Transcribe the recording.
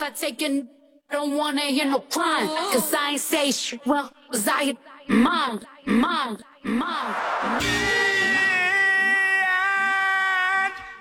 I take your I don't wanna hear no crying, cause I ain't say shit. Well, was I your mom?